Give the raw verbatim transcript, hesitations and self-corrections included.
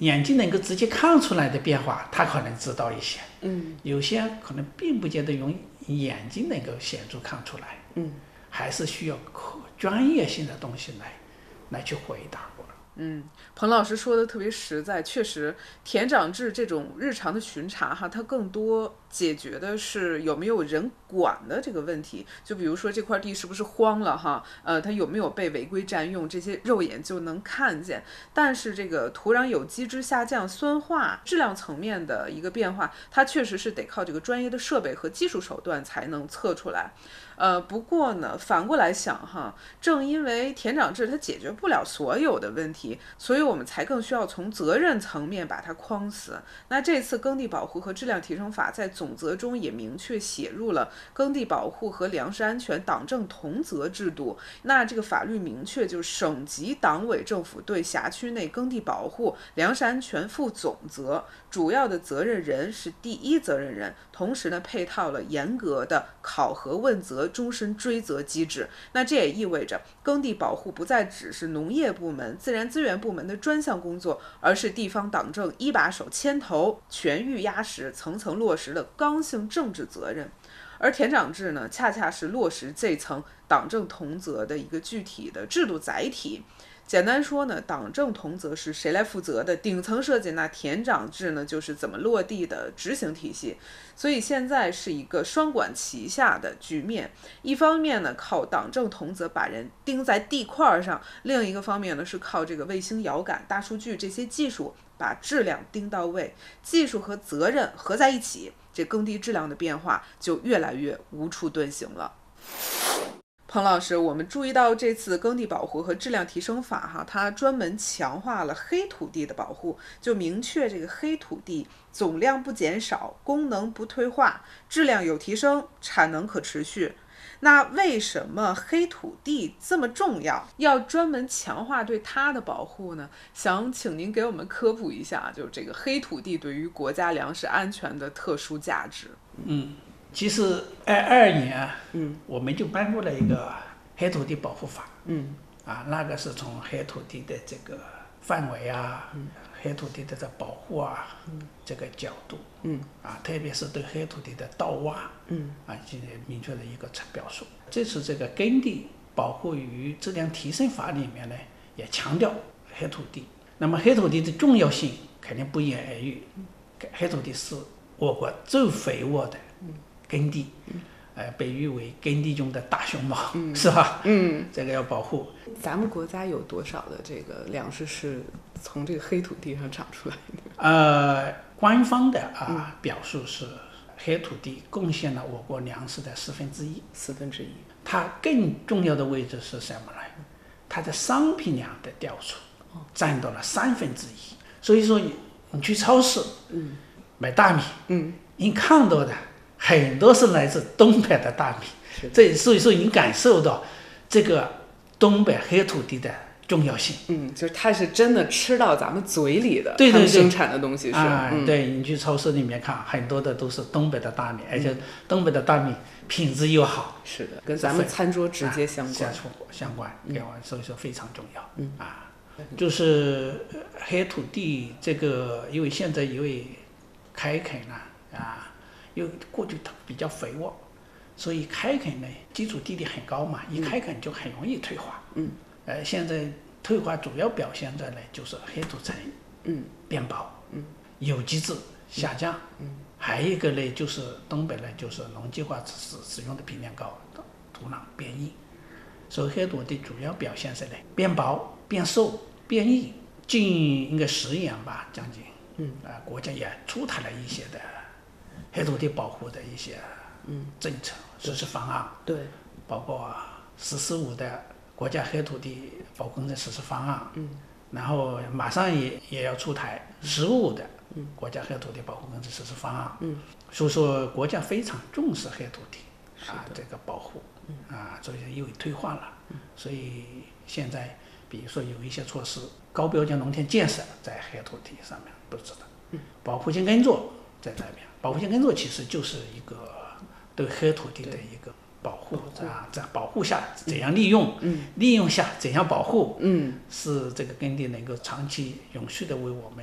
眼睛能够直接看出来的变化，他可能知道一些。 嗯， 有些可能并不见得用眼睛能够显著看出来。 嗯， 还是需要专业性的东西来来去回答我。 嗯，彭老师说的特别实在，确实，田长制这种日常的巡查哈，它更多解决的是有没有人管的这个问题。就比如说这块地是不是荒了哈，呃，它有没有被违规占用，这些肉眼就能看见。但是这个土壤有机质下降、酸化、质量层面的一个变化，它确实是得靠这个专业的设备和技术手段才能测出来。呃，不过呢，反过来想哈，正因为田长制它解决不了所有的问题，所以我们才更需要从责任层面把它框死。那这次耕地保护和质量提升法在总则中也明确写入了耕地保护和粮食安全党政同责制度。那这个法律明确，就是省级党委政府对辖区内耕地保护、粮食安全负总责，主要的责任人是第一责任人，同时呢，配套了严格的考核问责、终身追责机制。那这也意味着耕地保护不再只是农业部门、自然资源部门的专项工作，而是地方党政一把手牵头、全域压实、层层落实的刚性政治责任。而田长制呢，恰恰是落实这层党政同责的一个具体的制度载体。简单说呢，党政同责是谁来负责的顶层设计，那田长制呢就是怎么落地的执行体系。所以现在是一个双管齐下的局面，一方面呢靠党政同责把人钉在地块上，另一个方面呢是靠这个卫星遥感、大数据这些技术把质量盯到位，技术和责任合在一起，这耕地质量的变化就越来越无处遁形了。彭老师，我们注意到这次耕地保护和质量提升法哈，它专门强化了黑土地的保护，就明确这个黑土地总量不减少，功能不退化，质量有提升，产能可持续。那为什么黑土地这么重要，要专门强化对它的保护呢？想请您给我们科普一下，就这个黑土地对于国家粮食安全的特殊价值。 嗯。其实二二年啊， 嗯， 我们就颁布了一个黑土地保护法， 嗯， 啊，那个是从黑土地的这个范围啊，嗯，黑土地的这保护啊，嗯，这个角度， 嗯， 啊，特别是对黑土地的盗挖， 嗯， 啊，进行明确的一个表述。这次这个耕地保护与质量提升法里面呢，也强调黑土地。那么黑土地的重要性肯定不言而喻，黑土地是我国最肥沃的。耕地，呃，被誉为耕地中的大熊猫，嗯、是吧？ 嗯， 这个要保护。 咱们国家有多少的这个粮食是从这个黑土地上长出来的？ 呃，官方的啊、 嗯、 表述是，黑土地贡献了我国粮食的四分之一。 四分之一。 它更重要的位置是什么呢？它的商品粮的调出占到了三分之一。所以说你，你去超市，嗯，买大米， 嗯， 你看到的。很多是来自东北的大米，这所以说你感受到这个东北黑土地的重要性。 嗯，就是它是真的吃到咱们嘴里的， 对对对， 生产的东西是。 啊、 嗯， 对，你去超市里面看，很多的都是东北的大米，而且东北的大米品质又好。 是的，跟咱们餐桌直接相关。 啊、相关，给我所以说非常重要。 嗯啊，就是黑土地这个，因为现在因为开垦呢，啊。因为过去它比较肥沃，所以开垦呢基础地力很高嘛，一开垦就很容易退化。 嗯， 呃，现在退化主要表现在呢就是黑土层， 嗯， 变薄， 嗯， 有机质下降， 嗯， 还有一个呢就是东北呢就是农机化使使用的频量高，土壤变硬，所以黑土地主要表现是呢变薄、变瘦、变硬。近应该十年吧，将近， 嗯， 啊、呃，国家也出台了一些的。黑土地保护的一些政策、嗯、实施方案， 对， 包括“十四五”的国家黑土地保护工程实施方案， 嗯，然后马上也也要出台“十五”的国家黑土地保护工程实施方案， 嗯， 所以说国家非常重视黑土地啊这个保护， 嗯、 啊，所以因为退化了，嗯、所以现在比如说有一些措施，高标准农田建设在黑土地上面布置的， 嗯， 保护性耕作在这边。保护性耕作其实就是一个对黑土地的一个保护啊，在保护下怎样利用， 嗯， 利用下怎样保护， 嗯， 是这个耕地能够长期永续的为我们